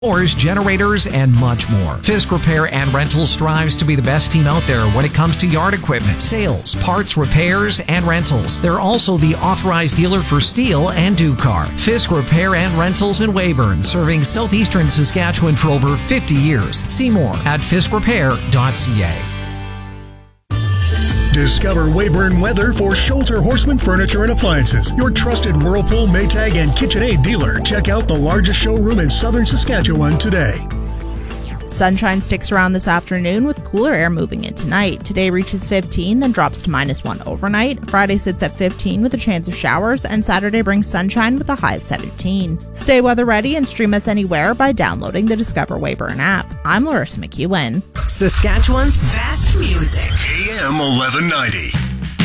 doors, generators, and much more. Fisk Repair and Rentals strives to be the best team out there when it comes to yard equipment, sales, parts, repairs, and rentals. They're also the authorized dealer for Steel and Ducar. Fisk Repair and Rentals in Weyburn, serving southeastern Saskatchewan for over 50 years. See more at fiskrepair.ca. Discover Weyburn Weather for Shelter Horseman Furniture and Appliances, your trusted Whirlpool, Maytag, and KitchenAid dealer. Check out the largest showroom in southern Saskatchewan today. Sunshine sticks around this afternoon with cooler air moving in tonight. Today reaches 15, then drops to -1 overnight. Friday sits at 15 with a chance of showers, and Saturday brings sunshine with a high of 17. Stay weather ready and stream us anywhere by downloading the Discover Weyburn app. I'm Larissa McEwen. Saskatchewan's best music. AM 1190.